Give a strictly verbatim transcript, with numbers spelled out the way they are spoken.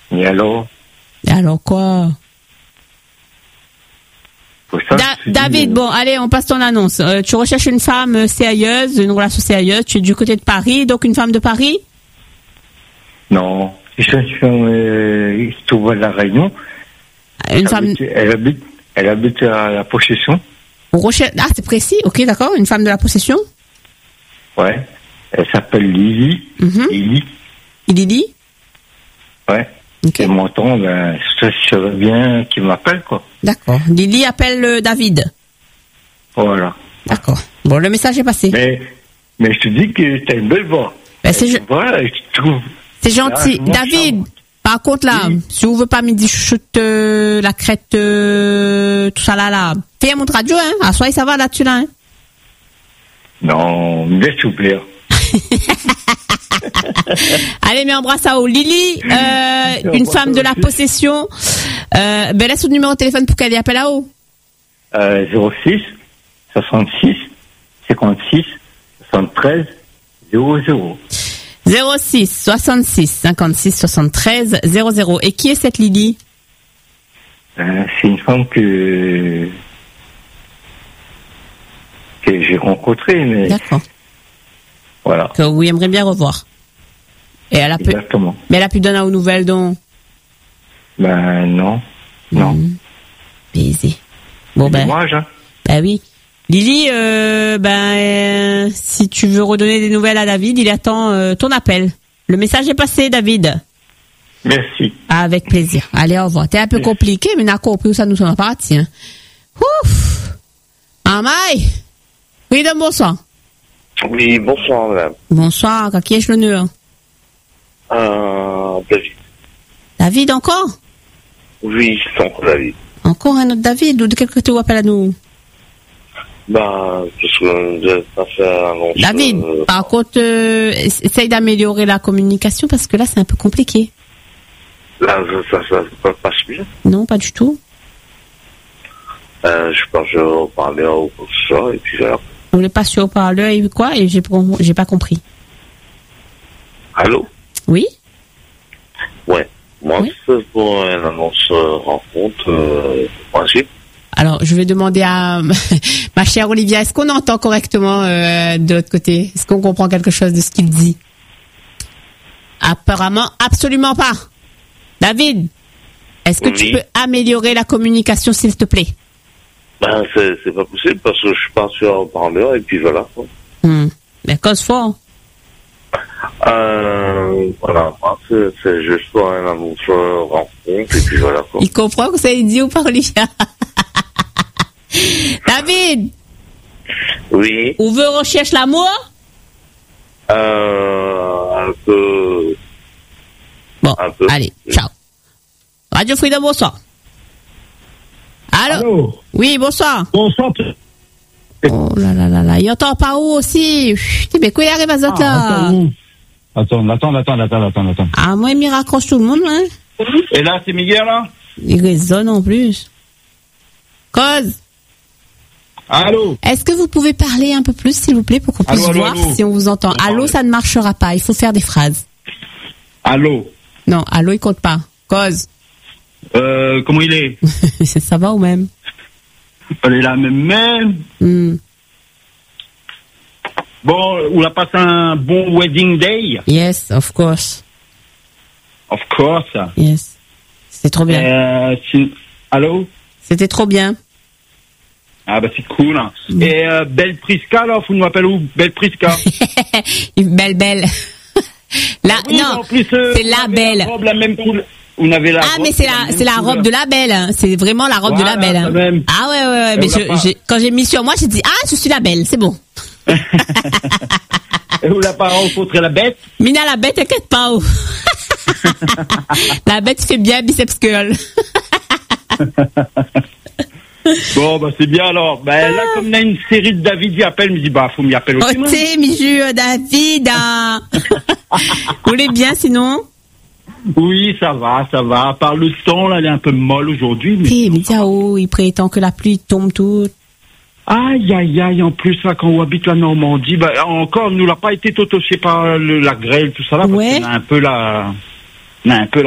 Et alors? Et alors quoi? Ça, da- David, bon, allez, on passe ton annonce. Euh, tu recherches une femme euh, sérieuse, une relation sérieuse. Tu es du côté de Paris, donc une femme de Paris? Non. Je cherche une femme euh, qui se trouve à La Réunion. Une elle femme. Habite, elle, habite, elle habite à La Possession. Recherche... Ah, c'est précis. Ok, d'accord. Une femme de la possession? Ouais. Elle s'appelle Lily. Mm-hmm. Lily. Lily? Ouais. Ok. Et m'entend, ben, ça serait bien qu'il m'appelle, quoi. D'accord. Lily appelle euh, David. Voilà. D'accord. Bon, le message est passé. Mais, mais je te dis que t'as une belle voix. Ben, c'est, je... Voilà, je trouve. c'est gentil. Ah, David, ça. par contre, là, oui. Si vous ne voulez pas me dire chute, euh, la crête, euh, tout ça là, là, fais un mot de radio, hein. Ah, soyez ça va là-dessus, là, hein. Non, mais s'il vous plaît. Allez, mais embrasse à haut. Lily, euh, une femme de la possession. Euh, ben laisse son numéro de téléphone pour qu'elle y appelle à haut. Euh, zéro six, soixante-six, cinquante-six, soixante-treize, zéro zéro. zéro six, soixante-six, cinquante-six, soixante-treize, zéro zéro. Et qui est cette Lily? Euh, c'est une femme que, que j'ai rencontrée, mais. D'accord. Voilà. Que vous aimeriez bien revoir. Et elle a pu. Exactement. Mais elle a pu donner aux nouvelles, donc. Ben, non. Non. Mmh. Baiser. Bon, ben. Dommage, hein. Ben oui. Lily, euh, ben, euh, si tu veux redonner des nouvelles à David, il attend euh, ton appel. Le message est passé, David. Merci. Avec plaisir. Allez, au revoir. T'es un peu compliqué, mais on a compris où ça nous sommes partis. Hein. Ouf. Amaï. Oui, donc bonsoir. Oui, bonsoir, madame. Bonsoir. Qui est-ce le nœud? Euh, David. David, encore? Oui, c'est encore David. Encore un autre David? Ou de quel côté vous appelez à nous? Bah, parce que je pas fait annonce. David, euh, par contre, euh, essaye d'améliorer la communication parce que là, c'est un peu compliqué. Là, ça, ça, ça passe bien. Non, pas du tout. Euh, je pense que je vais parler au ça, et puis voilà. Vous voulez pas sur haut-parleur et quoi? Et j'ai, j'ai pas compris. Allô? Oui? Ouais. Moi, oui? c'est pour une annonce euh, rencontre, euh, principe. Alors, je vais demander à ma chère Olivia, est-ce qu'on entend correctement euh, de l'autre côté? Est-ce qu'on comprend quelque chose de ce qu'il dit? Apparemment, absolument pas. David, est-ce que oui. tu peux améliorer la communication, s'il te plaît? Ben, c'est, c'est pas possible parce que je suis pas sur haut-parleur et puis voilà. Hum. Mais cause fort. Euh, voilà, c'est, c'est juste pour un annonce rencontre et puis voilà. Quoi. Il comprend que c'est dit ou pas, Olivia? David! Oui? Où veut recherche l'amour? Euh, un peu. Bon, un peu. Allez, ciao. Radio Freedom, bonsoir. Allô? Allô? Oui, bonsoir. Bonsoir. Oh là là là là, il entend pas où aussi? Putain, mais quoi il arrive à ça là? Attends, attends, attends, attends, attends, attends. Ah, moi, il me raccroche tout le monde, hein? Et là, c'est Miguel, là? Il résonne en plus. Cause? Allô? Est-ce que vous pouvez parler un peu plus, s'il vous plaît, pour qu'on puisse allô, voir allô, allô. si on vous entend? Allô, allô, ça ne marchera pas. Il faut faire des phrases. Allô? Non, allô, il compte pas. Cause? Euh, comment il est? Ça va ou même? Elle est là, même, même. Mm. Bon, on a passé un bon wedding day? Yes, of course. Of course. Yes. C'était trop bien. Euh, si... Allô? C'était trop bien. Ah bah c'est cool. Mm. Et euh, Belle Prisca, là, vous nous appelez où? Belle Prisca? Belle, belle. La, oui, non, plus, euh, c'est la belle. La robe, la même couleur. On avait la ah robe, mais c'est la c'est la couleur. robe de la belle, hein. C'est vraiment la robe voilà, de la belle. Hein. Même. Ah ouais ouais, ouais. mais je, j'ai, quand j'ai mis sur moi, j'ai dit ah je suis la belle, c'est bon. Et vous l'avez pas rencontré la bête? Mina la bête, t'inquiète pas. Oh. La bête fait bien biceps curl. Bon bah c'est bien alors. Bah ah. Là comme on a une série de David qui appelle, me dit bah faut m'y appeler aussi. Oh t'es mi jure David. Hein. Vous voulez bien sinon? Oui, ça va, ça va. À part le temps, là, elle est un peu molle aujourd'hui. Mais, hey, mais tiens, oh, il prétend que la pluie tombe toute. Aïe, aïe, aïe. En plus, là, quand on habite la Normandie, bah, encore, nous l'a pas été totoché par le, la grêle, tout ça, là. Ouais. Parce qu'on a un peu la, on a un peu la